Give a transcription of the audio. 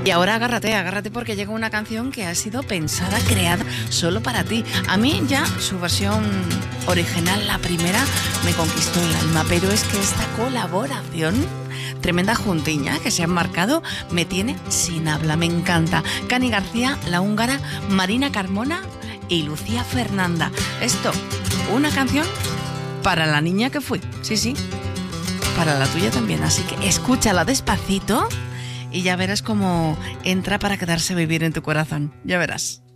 Y ahora agárrate porque llega una canción que ha sido pensada, creada solo para ti. A mí ya su versión original, la primera, me conquistó el alma, pero es que esta colaboración, tremenda juntiña que se han marcado, me tiene sin habla, me encanta. Cani García, La Húngara, Marina Carmona y Lucía Fernanda. Esto, una canción para la niña que fui, sí, para la tuya también, así que escúchala despacito y ya verás cómo entra para quedarse a vivir en tu corazón. Ya verás.